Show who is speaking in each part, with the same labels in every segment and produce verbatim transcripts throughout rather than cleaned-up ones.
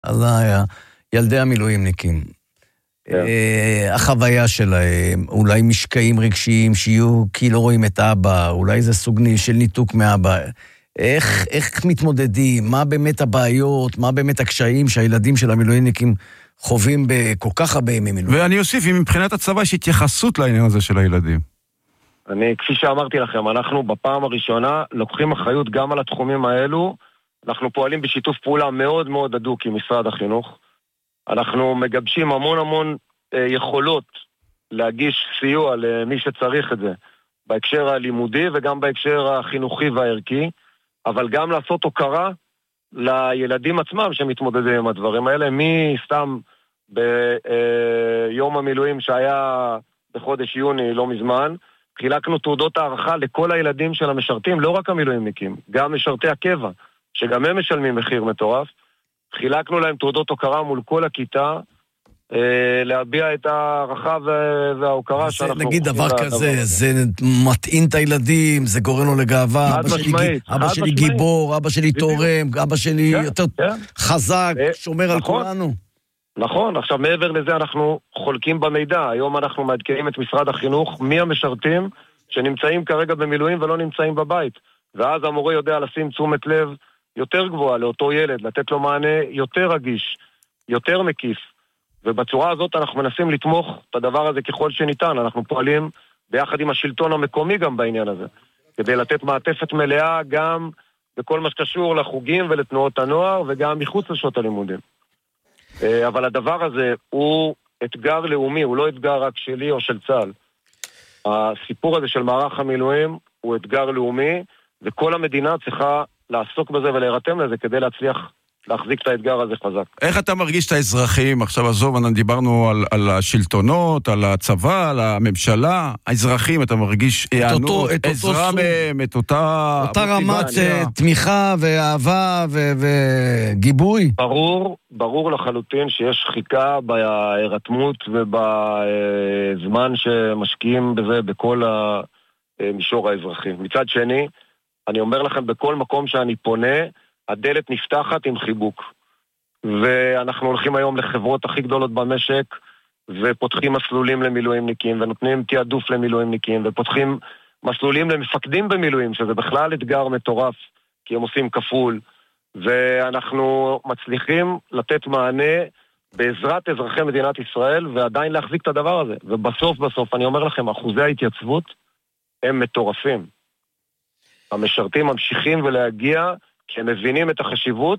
Speaker 1: על ילדי המילואימניקים. החוויה שלהם, אולי משקעים רגשיים שיהיו כי לא רואים את אבא, אולי זה סוג של ניתוק מאבא. איך, איך מתמודדים? מה באמת הבעיות? מה באמת הקשיים שהילדים של המילואימניקים חווים בכל כך הרבה ימי מילואים?
Speaker 2: ואני אוסיף, אם מבחינת הצבא יש התייחסות לעניין הזה של הילדים.
Speaker 3: אני, כפי שאמרתי לכם, אנחנו בפעם הראשונה לוקחים אחריות גם על התחומים האלו. אנחנו פועלים בשיתוף פעולה מאוד מאוד הדוק עם משרד החינוך. אנחנו מגבשים המון המון אה, יכולות להגיש סיוע למי שצריך את זה, בהקשר הלימודי וגם בהקשר החינוכי והערכי, אבל גם לעשות הוקרה לילדים עצמם שמתמודדים עם הדברים האלה. מי סתם ביום המילואים שהיה בחודש יוני לא מזמן, חילקנו תעודות הערכה לכל הילדים של המשרתים, לא רק המילואימניקים, גם משרתי הקבע, שגם הם משלמים מחיר מטורף. חילקנו להם תעודות הוקרה מול כל הכיתה, אה, להביע את הערכה וההוקרה שאנחנו...
Speaker 1: נגיד דבר כזה, זה מטעין את הילדים, זה גורם לו לגאווה, אבא שלי, אבא שלי גיבור, אבא שלי תורם, אבא שלי יותר חזק, שומר על כולנו.
Speaker 3: נכון, עכשיו מעבר לזה אנחנו חולקים במידע, היום אנחנו מעדכנים את משרד החינוך, מי המשרתים שנמצאים כרגע במילואים ולא נמצאים בבית, ואז המורה יודע לשים תשומת לב יותר גבוהה לאותו ילד, לתת לו מענה יותר רגיש, יותר מקיף, ובצורה הזאת אנחנו מנסים לתמוך את הדבר הזה ככל שניתן. אנחנו פועלים ביחד עם השלטון המקומי גם בעניין הזה, כדי לתת מעטפת מלאה גם בכל מה שקשור לחוגים ולתנועות הנוער, וגם מחוץ לשעות הלימודים. אבל הדבר הזה הוא אתגר לאומי, הוא לא אתגר רק שלי או של צה"ל. הסיפור הזה של מערך המילואים הוא אתגר לאומי, וכל המדינה צריכה לעסוק בזה ולהירתם לזה כדי להצליח להחזיק את האתגר הזה חזק.
Speaker 2: איך אתה מרגיש את האזרחים? עכשיו עזוב, דיברנו על, על השלטונות, על הצבא, על הממשלה, האזרחים, אתה מרגיש הענות, עזרה מהם, את אותה...
Speaker 1: אותה רמת תמיכה ואהבה וגיבוי?
Speaker 3: ברור, ברור לחלוטין שיש שחיקה בהירתמות ובזמן שמשקיעים בזה בכל המישור האזרחי. מצד שני, אני אומר לכם, בכל מקום שאני פונה, הדלת נפתחת עם חיבוק. ואנחנו הולכים היום לחברות הכי גדולות במשק, ופותחים מסלולים למילואימניקים, ונותנים תיעדוף למילואימניקים, ופותחים מסלולים למפקדים במילואים, שזה בכלל אתגר מטורף, כי הם עושים כפול. ואנחנו מצליחים לתת מענה בעזרת אזרחי מדינת ישראל, ועדיין להחזיק את הדבר הזה. ובסוף בסוף, אני אומר לכם, אחוזי ההתייצבות הם מטורפים. המשרתים ממשיכים ולהגיע, כי הם מבינים את החשיבות,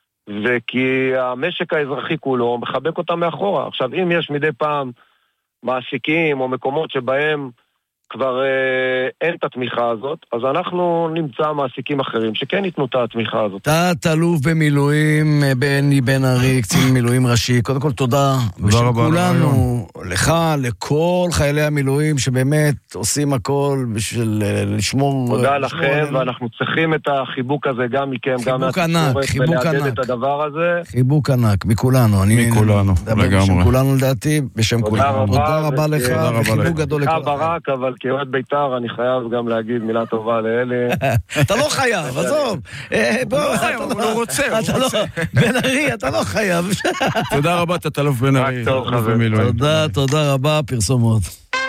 Speaker 3: וכי המשק האזרחי כולו מחבק אותם מאחורה. עכשיו, אם יש מדי פעם מעסיקים או מקומות שבהם כבר אה, אין את התמיכה הזאת, אז אנחנו נמצא מעסיקים אחרים שכן ייתנו את התמיכה הזאת.
Speaker 1: אתה תלוף במילואים, בני בן ארי, קצין מילואים ראשי. קודם כל תודה.
Speaker 2: תודה רבה.
Speaker 1: כולנו, לך, לכל חיילי המילואים שבאמת עושים הכל בשביל לשמור...
Speaker 3: תודה לכם, ואנחנו צריכים את החיבוק הזה גם מכם, גם
Speaker 1: מהתקשורת,
Speaker 3: חיבוק ענק, את הדבר הזה.
Speaker 1: חיבוק ענק, מכולנו.
Speaker 2: מכולנו, לגמרי.
Speaker 1: בשם כולנו לדעתי, בשם כולנו. תודה רבה לך, וחיבוק גדול לכולם.
Speaker 3: ברק, אבל כאוהד בית"ר אני חייב גם להגיד מילה טובה לאלה.
Speaker 1: אתה לא חייב, עזוב.
Speaker 2: הוא לא חייב, הוא לא רוצה.
Speaker 1: בן ארי, אתה לא חייב.
Speaker 2: תודה רבה, אתה תלוף בן ארי.
Speaker 1: תודה, תודה רבה, פרסומות.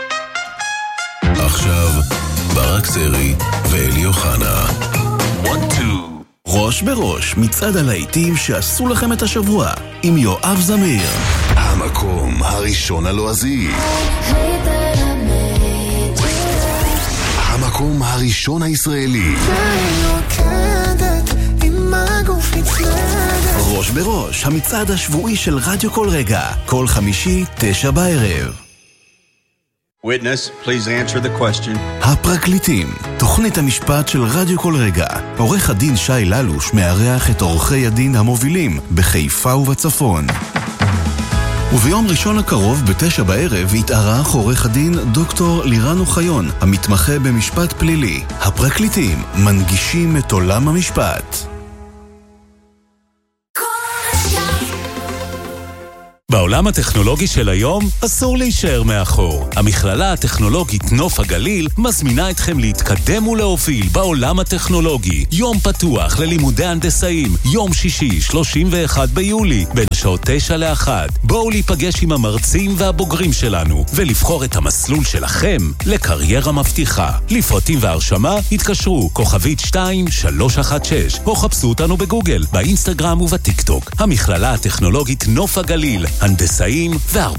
Speaker 4: עכשיו, ברק סרי ואלי אוחנה. ראש בראש, מצעד הלהיטים שעשו לכם את השבוע, עם יואב זמיר. המקום הראשון הלועזי. המקום הראשון הישראלי. ראש בראש, המצעד השבועי של רדיו כל רגע, כל חמישי, תשע בערב.
Speaker 5: Witness, please answer the question.
Speaker 4: הפרקליטים, תוכנית המשפט של רדיו כל רגע. עורך הדין שי ללוש מארח את עורכי הדין המובילים בחיפה ובצפון. וביום ראשון הקרוב בתשע בערב יתארח עורך הדין דוקטור לירן אוחיון, המתמחה במשפט פלילי. הפרקליטים מנגישים את עולם המשפט.
Speaker 6: בעולם הטכנולוגי של היום אסור להישאר מאחור. המכללה הטכנולוגית נוף הגליל מזמינה אתכם להתקדם ולהוביל בעולם הטכנולוגי. יום פתוח ללימודי הנדסאים, יום שישי, שלושים ואחד ביולי, בין השעות תשע לאחת. בואו להיפגש עם המרצים והבוגרים שלנו ולבחור את המסלול שלכם לקריירה מבטיחה. לפרטים והרשמה התקשרו כוכבית שתיים שלוש אחת שש או חפשו אותנו בגוגל, באינסטגרם ובטיקטוק. המכללה הטכנולוגית נוף הגליל, הנדסאים והרבה